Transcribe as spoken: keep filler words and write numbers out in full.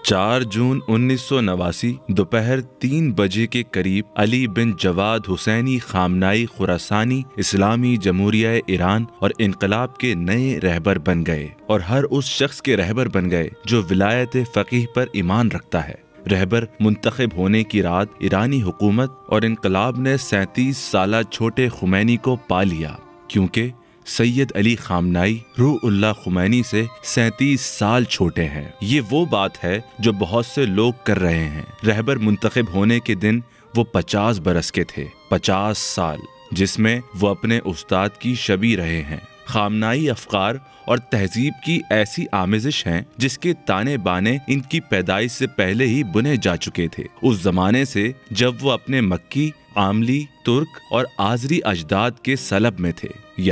चार जून उन्नीस सौ नवासी दोपहर तीन बजे के करीब अली बिन जवाद हुसैनी खामनाई खुरासानी इस्लामी जमहूरिया ईरान और इनकलाब के नए रहबर बन गए और हर उस शख्स के रहबर बन गए जो विलायत फ़कीह पर ईमान रखता है। रहबर मुंतखब होने की रात ईरानी हुकूमत और इनकलाब ने सैंतीस साला छोटे खुमैनी को पा लिया, क्योंकि सैयद अली खामनाई रूहुल्लाह खुमैनी से सैंतीस साल छोटे हैं। ये वो बात है जो बहुत से लोग कर रहे हैं। रहबर मुंतखब होने के दिन वो पचास बरस के थे, पचास साल, जिसमें वो अपने उस्ताद की शबी रहे हैं। खामनाई अफकार और तहजीब की ऐसी आमेजिश हैं जिसके ताने बाने इनकी पैदाइश से पहले ही बुने जा चुके थे। उस जमाने से जब वो अपने मक्की, आमली, तुर्क और आजरी अजदाद के सलब में थे।